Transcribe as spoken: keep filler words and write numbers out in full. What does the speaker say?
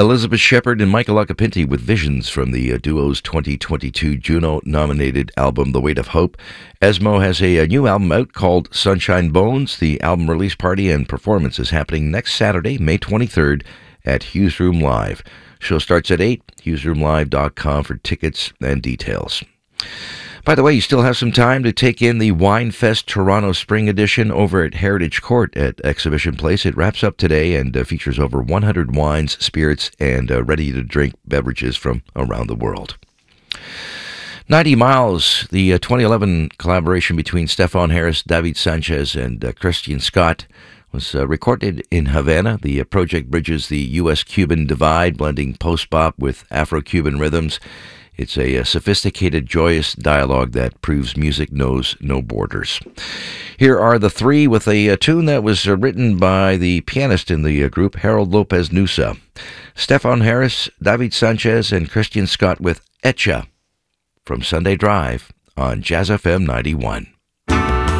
Elizabeth Shepard and Michael Acapinti with Visions from the uh, duo's twenty twenty-two Juno-nominated album, The Weight of Hope. Esmo has a, a new album out called Sunshine Bones. The album release party and performance is happening next Saturday, May twenty-third, at Hughes Room Live. Show starts at eight, hughes room live dot com for tickets and details. By the way, you still have some time to take in the Winefest Toronto Spring Edition over at Heritage Court at Exhibition Place. It wraps up today and uh, features over one hundred wines, spirits, and uh, ready-to-drink beverages from around the world. ninety miles, the uh, twenty eleven collaboration between Stefan Harris, David Sanchez, and uh, Christian Scott was uh, recorded in Havana. The uh, project bridges the U S Cuban divide, blending post-bop with Afro-Cuban rhythms. It's a, a sophisticated, joyous dialogue that proves music knows no borders. Here are the three with a, a tune that was uh, written by the pianist in the uh, group, Harold Lopez Nusa. Stefan Harris, David Sanchez, and Christian Scott with Etcha from Sunday Drive on Jazz F M ninety-one.